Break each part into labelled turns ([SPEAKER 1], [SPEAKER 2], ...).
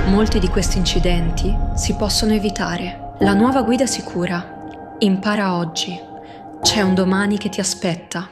[SPEAKER 1] Molti di questi incidenti si possono evitare. La nuova guida sicura. Impara oggi. C'è un domani che ti aspetta.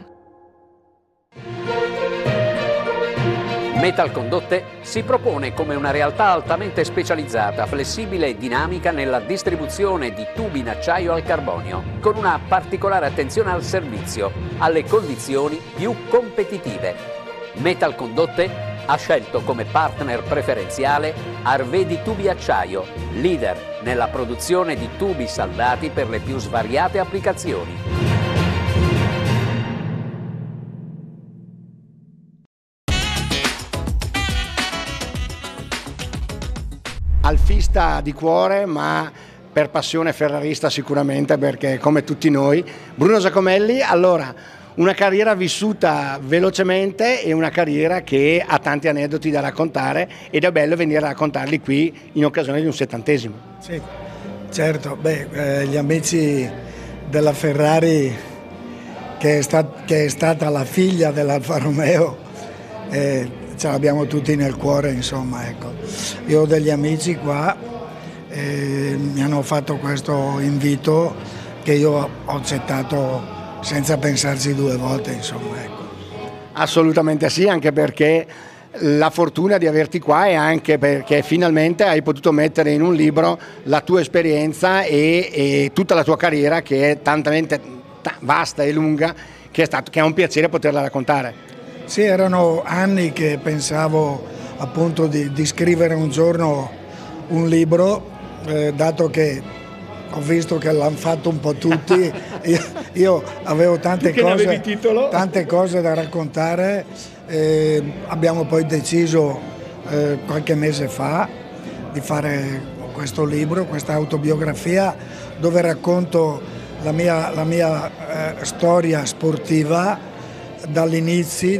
[SPEAKER 2] Metalcondotte si propone come una realtà altamente specializzata, flessibile e dinamica nella distribuzione di tubi in acciaio al carbonio, con una particolare attenzione al servizio, alle condizioni più competitive. Metalcondotte ha scelto come partner preferenziale Arvedi Tubi Acciaio, leader nella produzione di tubi saldati per le più svariate applicazioni.
[SPEAKER 3] Alfista di cuore, ma per passione ferrarista sicuramente, perché come tutti noi. Bruno Giacomelli, allora, una carriera vissuta velocemente e una carriera che ha tanti aneddoti da raccontare ed è bello venire a raccontarli qui in occasione di un 70°.
[SPEAKER 4] Sì, certo, gli amici della Ferrari, che è stata la figlia dell'Alfa Romeo, ce l'abbiamo tutti nel cuore, insomma, ecco. Io ho degli amici qua, mi hanno fatto questo invito che io ho accettato senza pensarci due volte, insomma, ecco.
[SPEAKER 3] Assolutamente sì, anche perché la fortuna di averti qua è anche perché finalmente hai potuto mettere in un libro la tua esperienza e tutta la tua carriera, che è tantamente vasta e lunga, che è un piacere poterla raccontare.
[SPEAKER 4] Sì, erano anni che pensavo appunto di scrivere un giorno un libro, dato che ho visto che l'hanno fatto un po' tutti, io avevo tante cose da raccontare, abbiamo poi deciso qualche mese fa di fare questo libro, questa autobiografia, dove racconto la mia storia sportiva dagli inizi,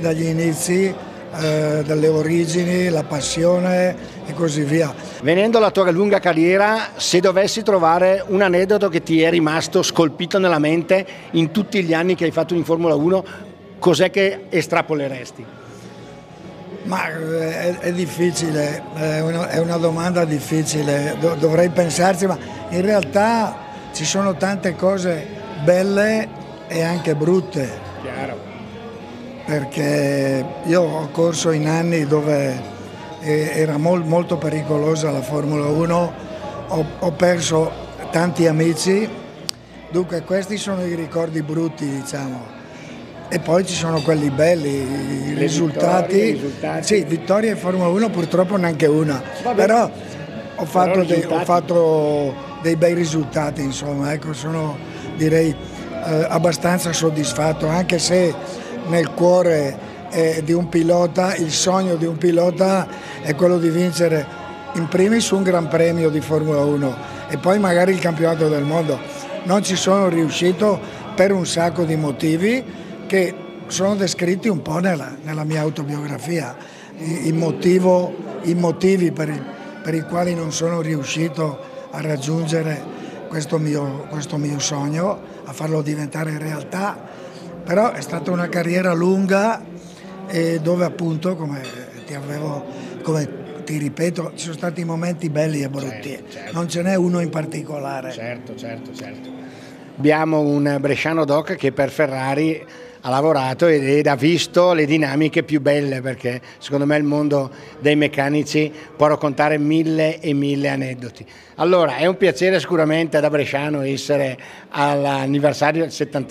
[SPEAKER 4] dalle origini, la passione e così via.
[SPEAKER 3] Venendo alla tua lunga carriera, se dovessi trovare un aneddoto che ti è rimasto scolpito nella mente in tutti gli anni che hai fatto in Formula 1, cos'è che estrapoleresti?
[SPEAKER 4] Ma è difficile, è una domanda difficile, dovrei pensarci, ma in realtà ci sono tante cose belle e anche brutte.
[SPEAKER 3] Chiaro.
[SPEAKER 4] Perché io ho corso in anni dove era molto pericolosa la Formula 1, ho perso tanti amici, dunque questi sono i ricordi brutti, diciamo. E poi ci sono quelli belli, i risultati. Sì, vittorie in Formula 1 purtroppo neanche una, però ho fatto dei bei risultati, insomma, ecco, sono direi abbastanza soddisfatto, anche se nel cuore di un pilota, il sogno di un pilota è quello di vincere in primis un Gran Premio di Formula 1 e poi magari il campionato del mondo. Non ci sono riuscito per un sacco di motivi che sono descritti un po' nella mia autobiografia, i motivi per i quali non sono riuscito a raggiungere questo mio sogno, a farlo diventare realtà. Però è stata una carriera lunga e dove appunto, come ti ripeto, ci sono stati momenti belli e brutti, certo. Non ce n'è uno in particolare.
[SPEAKER 3] Certo. Abbiamo un bresciano doc che per Ferrari ha lavorato ed ha visto le dinamiche più belle, perché secondo me il mondo dei meccanici può raccontare mille e mille aneddoti. Allora, è un piacere sicuramente da bresciano essere all'anniversario del 70°